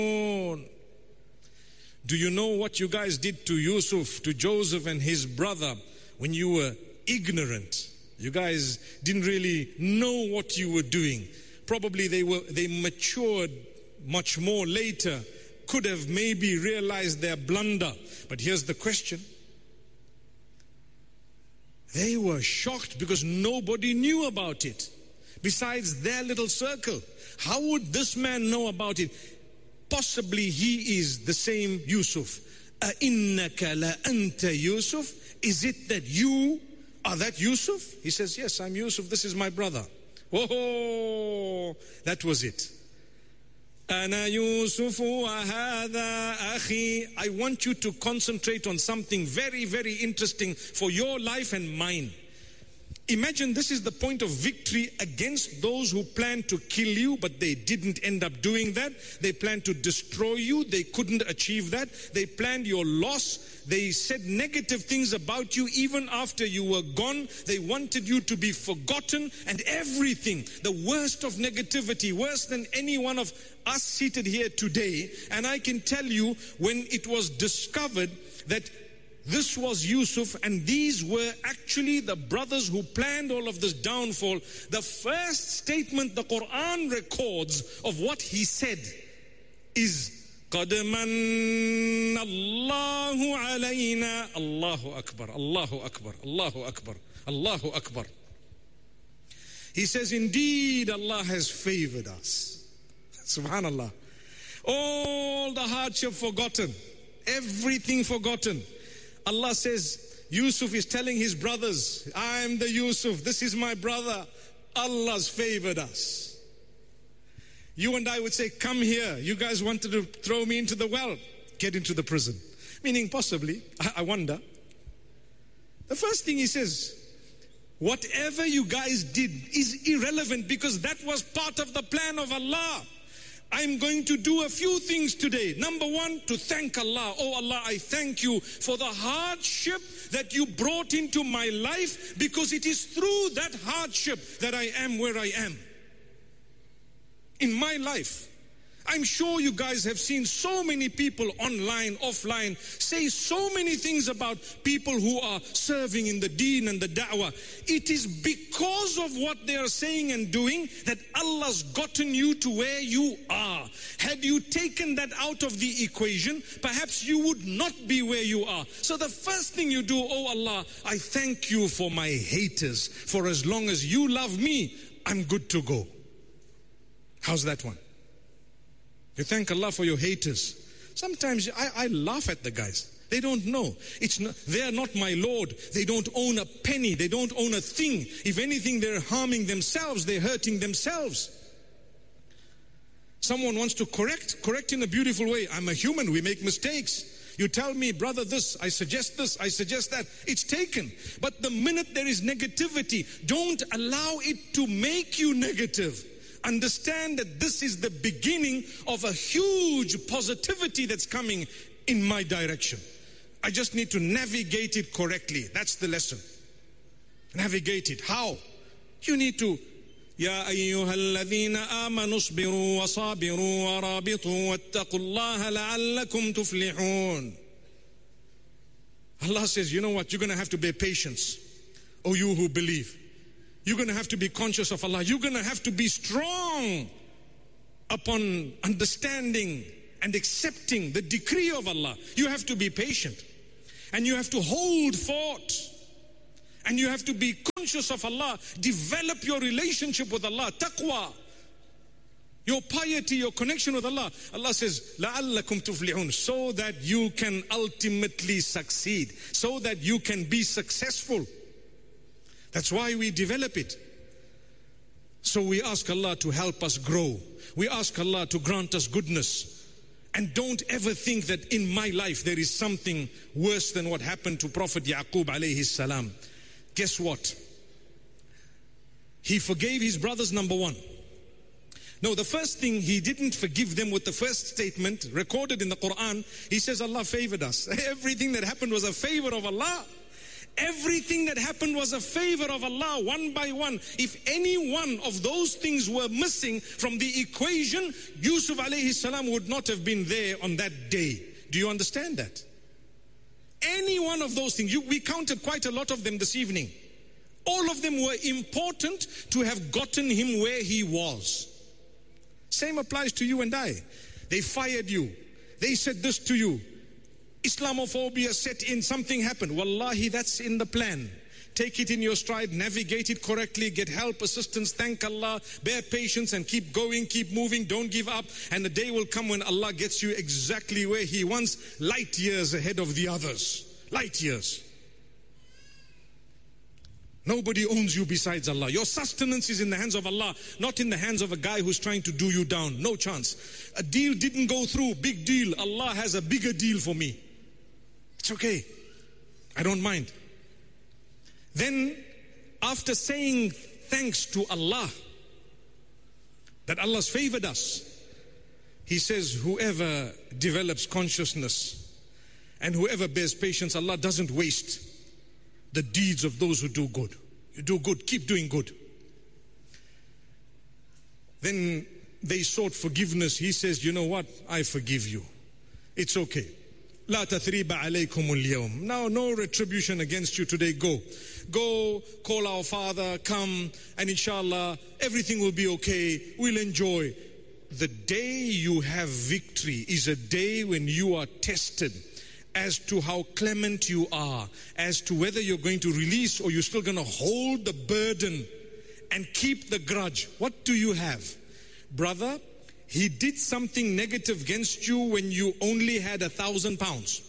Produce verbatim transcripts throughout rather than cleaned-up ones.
Do you know what you guys did to Yusuf, to Joseph and his brother when you were ignorant? You guys didn't really know what you were doing. Probably they were they matured much more later, could have maybe realized their blunder. But here's the question. They were shocked because nobody knew about it besides their little circle. How would this man know about it? Possibly he is the same Yusuf. أَإِنَّكَ لَأَنْتَ Yusuf? Is it that you are that Yusuf? He says, yes, I'm Yusuf. This is my brother. Oh, that was it. أَنَا يُوسُفُ وَهَذَا أَخِي. I want you to concentrate on something very, very interesting for your life and mine. Imagine this is the point of victory against those who planned to kill you, but they didn't end up doing that. They planned to destroy you. They couldn't achieve that. They planned your loss. They said negative things about you even after you were gone. They wanted you to be forgotten and everything. The worst of negativity, worse than any one of us seated here today. And I can tell you, when it was discovered that this was Yusuf and these were actually the brothers who planned all of this downfall, the first statement the Quran records of what he said is قَدْ مَنَّ اللَّهُ عَلَيْنَا. Allahu Akbar, Allahu Akbar, Allahu Akbar, Allahu Akbar. He says, indeed Allah has favored us. Subhanallah. All the hardship forgotten, everything forgotten. Allah says, Yusuf is telling his brothers, I am the Yusuf, this is my brother. Allah's favored us. You and I would say, come here. You guys wanted to throw me into the well. Get into the prison. Meaning possibly, I, I wonder. The first thing he says, whatever you guys did is irrelevant because that was part of the plan of Allah. I'm going to do a few things today. Number one, to thank Allah. Oh Allah, I thank you for the hardship that you brought into my life, because it is through that hardship that I am where I am. In my life, I'm sure you guys have seen so many people online, offline, say so many things about people who are serving in the deen and the da'wah. It is because of what they are saying and doing that Allah's gotten you to where you are. Had you taken that out of the equation, perhaps you would not be where you are. So the first thing you do, oh Allah, I thank you for my haters. For as long as you love me, I'm good to go. How's that one? You thank Allah for your haters. Sometimes I, I laugh at the guys. They don't know. It's not, they are not my Lord. They don't own a penny. They don't own a thing. If anything, they're harming themselves. They're hurting themselves. Someone wants to correct, correct in a beautiful way. I'm a human. We make mistakes. You tell me, brother, this, I suggest this, I suggest that. It's taken. But the minute there is negativity, don't allow it to make you negative. Understand that this is the beginning of a huge positivity that's coming in my direction. I just need to navigate it correctly. That's the lesson. Navigate it. How? You need to يا أيها الذين آمنوا اصبروا وصابروا ورابطوا واتقوا الله لعلكم تفلحون. Allah says, you know what? You're going to have to bear patience. Oh, you who believe. You're going to have to be conscious of Allah. You're going to have to be strong upon understanding and accepting the decree of Allah. You have to be patient. And you have to hold fort. And you have to be conscious of Allah. Develop your relationship with Allah. Taqwa. Your piety, your connection with Allah. Allah says, لَعَلَّكُمْ تُفْلِحُونَ. So that you can ultimately succeed. So that you can be successful. That's why we develop it. So we ask Allah to help us grow. We ask Allah to grant us goodness. And don't ever think that in my life there is something worse than what happened to Prophet Yaqub alayhi salam. Guess what? He forgave his brothers, number one. No, the first thing, he didn't forgive them with the first statement recorded in the Quran. He says Allah favored us. Everything that happened was a favor of Allah. Everything that happened was a favor of Allah, one by one. If any one of those things were missing from the equation, Yusuf alayhi salam would not have been there on that day. Do you understand that? Any one of those things, you, we counted quite a lot of them this evening. All of them were important to have gotten him where he was. Same applies to you and I. They fired you. They said this to you. Islamophobia set in, something happened. Wallahi, that's in the plan. Take it in your stride, navigate it correctly, get help, assistance, thank Allah, bear patience and keep going, keep moving, don't give up. And the day will come when Allah gets you exactly where He wants, light years ahead of the others. Light years. Nobody owns you besides Allah. Your sustenance is in the hands of Allah, not in the hands of a guy who's trying to do you down. No chance. A deal didn't go through, big deal. Allah has a bigger deal for me. It's okay. I don't mind. Then, after saying thanks to Allah, that Allah's favored us, He says, whoever develops consciousness and whoever bears patience, Allah doesn't waste the deeds of those who do good. You do good, keep doing good. Then they sought forgiveness. He says, you know what? I forgive you. It's okay. La tathriba alaykum al-yawm. Now, no retribution against you today. Go. Go, call our father, come, and inshallah, everything will be okay. We'll enjoy. The day you have victory is a day when you are tested as to how clement you are, as to whether you're going to release or you're still going to hold the burden and keep the grudge. What do you have? Brother, he did something negative against you when you only had a thousand pounds.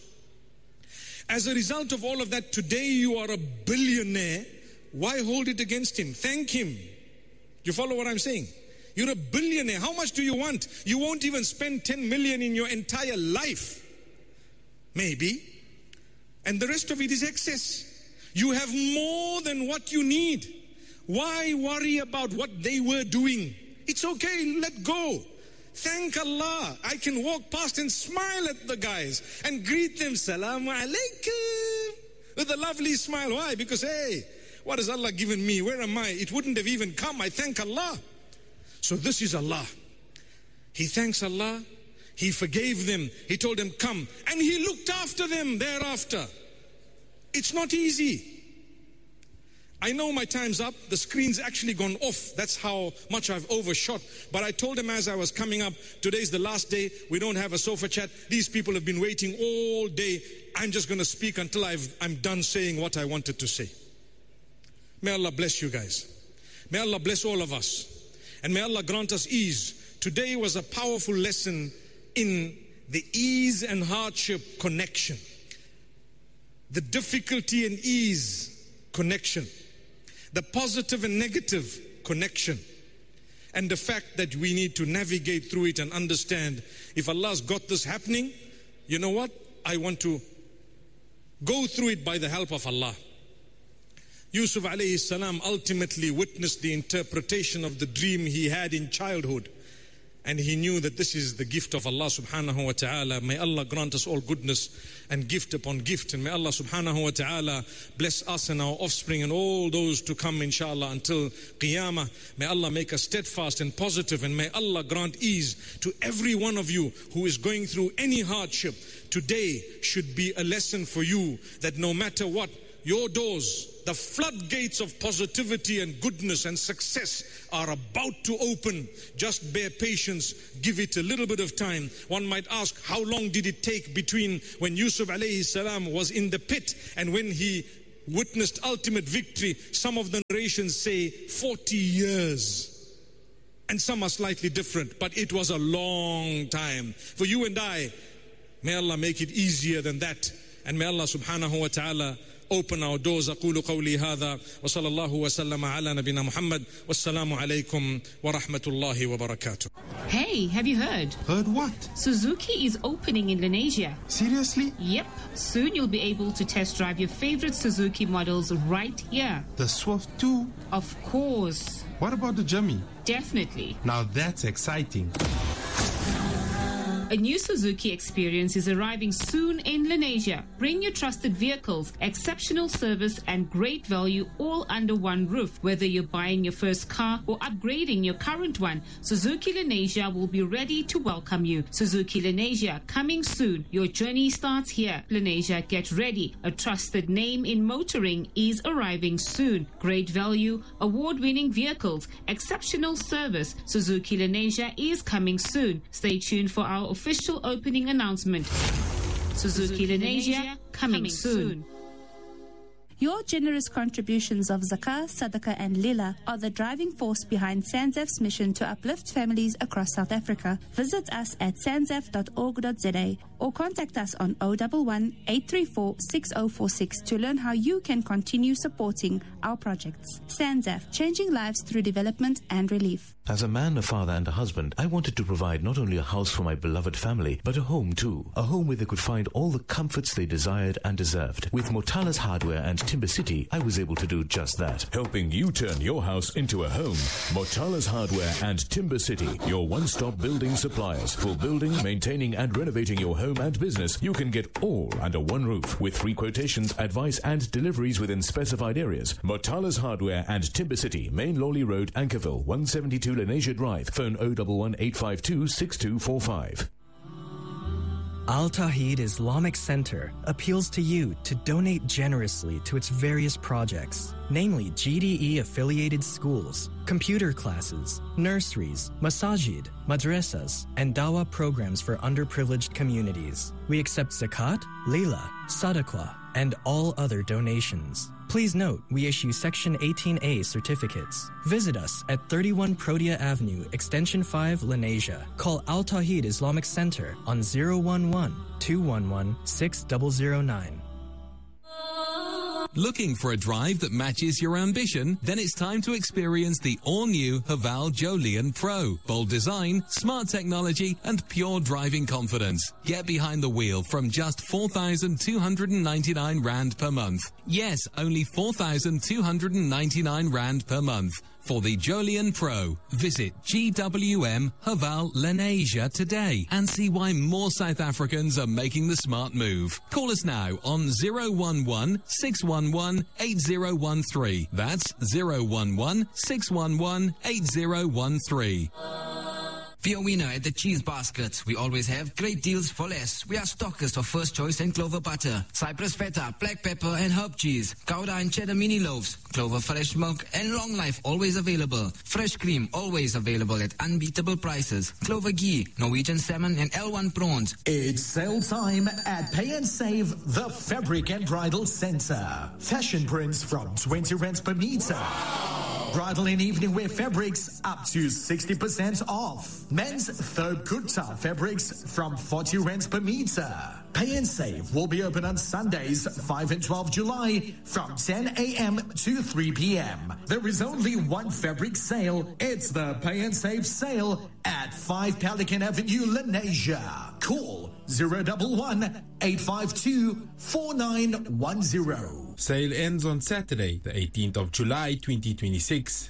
As a result of all of that, today you are a billionaire. Why hold it against him? Thank him. You follow what I'm saying? You're a billionaire. How much do you want? You won't even spend ten million in your entire life. Maybe. And the rest of it is excess. You have more than what you need. Why worry about what they were doing? It's okay, let go. Thank Allah. I can walk past and smile at the guys and greet them. Salamu alaikum. With a lovely smile. Why? Because, hey, what has Allah given me? Where am I? It wouldn't have even come. I thank Allah. So this is Allah. He thanks Allah. He forgave them. He told them, come. And He looked after them thereafter. It's not easy. I know my time's up. The screen's actually gone off. That's how much I've overshot. But I told them as I was coming up, today's the last day. We don't have a sofa chat. These people have been waiting all day. I'm just going to speak until I've, I'm done saying what I wanted to say. May Allah bless you guys. May Allah bless all of us. And may Allah grant us ease. Today was a powerful lesson in the ease and hardship connection. The difficulty and ease connection. The positive and negative connection. And the fact that we need to navigate through it and understand, if Allah's got this happening, you know what? I want to go through it by the help of Allah. Yusuf alayhi salam ultimately witnessed the interpretation of the dream he had in childhood. And he knew that this is the gift of Allah subhanahu wa ta'ala. May Allah grant us all goodness and gift upon gift. And may Allah subhanahu wa ta'ala bless us and our offspring and all those to come inshallah until Qiyamah. May Allah make us steadfast and positive. And may Allah grant ease to every one of you who is going through any hardship. Today should be a lesson for you that no matter what, your doors, the floodgates of positivity and goodness and success are about to open. Just bear patience, give it a little bit of time. One might ask, how long did it take between when Yusuf alayhi salam was in the pit and when he witnessed ultimate victory? Some of the narrations say forty years. And some are slightly different, but it was a long time. For you and I, may Allah make it easier than that. And may Allah subhanahu wa ta'ala open our doors. أقول قولي هذا وصلى الله وسلم على نبينا محمد والسلام عليكم ورحمة الله وبركاته. Hey, have you heard? Heard what? Suzuki is opening in Indonesia. Seriously? Yep. Soon you'll be able to test drive your favorite Suzuki models right here. The Swift too? Of course. What about the Jimmy? Definitely. Now that's exciting. A new Suzuki experience is arriving soon in Lenasia. Bring your trusted vehicles, exceptional service and great value all under one roof. Whether you're buying your first car or upgrading your current one, Suzuki Lenasia will be ready to welcome you. Suzuki Lenasia, coming soon. Your journey starts here. Lenasia, get ready. A trusted name in motoring is arriving soon. Great value, award-winning vehicles, exceptional service. Suzuki Lenasia is coming soon. Stay tuned for our official opening announcement. Suzuki, Suzuki Lenasia, coming, coming soon. soon. Your generous contributions of zakah, sadaqah and lila are the driving force behind SANZAF's mission to uplift families across South Africa. Visit us at sanzaf dot org dot za or contact us on zero one one, eight three four, six zero four six to learn how you can continue supporting our projects. SANZAF, changing lives through development and relief. As a man, a father and a husband, I wanted to provide not only a house for my beloved family, but a home too. A home where they could find all the comforts they desired and deserved. With Motala's Hardware and Timber City, I was able to do just that. Helping you turn your house into a home. Motala's Hardware and Timber City, your one-stop building suppliers. For building, maintaining and renovating your home and business, you can get all under one roof with free quotations, advice and deliveries within specified areas. Motala's Hardware and Timber City, Main Lawley Road, Ankerville, one seventy-two Lenasia Drive. Phone zero one one, eight five two, six two four five. Al Tawheed Islamic Center appeals to you to donate generously to its various projects, namely G D E-affiliated schools, computer classes, nurseries, masajid, madrasas, and dawah programs for underprivileged communities. We accept zakat, lila, sadaqah, and all other donations. Please note, we issue Section eighteen A certificates. Visit us at thirty-one Protea Avenue, Extension five, Lenasia. Call Al Tawheed Islamic Center on zero one one, two one one, six zero zero nine. Looking for a drive that matches your ambition? Then it's time to experience the all-new Haval Joleon Pro. Bold design, smart technology, and pure driving confidence. Get behind the wheel from just four thousand two hundred ninety-nine rand per month. Yes, only four thousand two hundred ninety-nine rand per month. For the Joleon Pro, visit G W M Haval Lenasia today and see why more South Africans are making the smart move. Call us now on zero one one, six one one, eight zero one three. That's zero one one, six one one, eight zero one three. Be a winner at the Cheese Basket. We always have great deals for less. We are stockers of First Choice and Clover Butter, Cypress Feta, Black Pepper and Herb Cheese, Gouda and Cheddar Mini Loaves, Clover Fresh Milk and Long Life always available. Fresh Cream always available at unbeatable prices. Clover Ghee, Norwegian Salmon and L one Prawns. It's sale time at Pay and Save, the Fabric and Bridal Center. Fashion prints from twenty rands per meter. Bridal and evening wear fabrics up to sixty percent off. Men's Thobe Kurta fabrics from forty rands per meter. Pay and Save will be open on Sundays, five and twelve July, from ten a.m. to three p.m. There is only one fabric sale. It's the Pay and Save sale at five Pelican Avenue, Lenasia. Call zero one one, eight five two, four nine one zero. Sale ends on Saturday, the eighteenth of July, twenty twenty-six.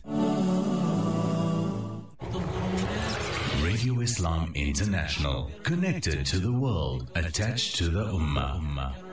Radio Islam International, connected to the world, attached to the Ummah.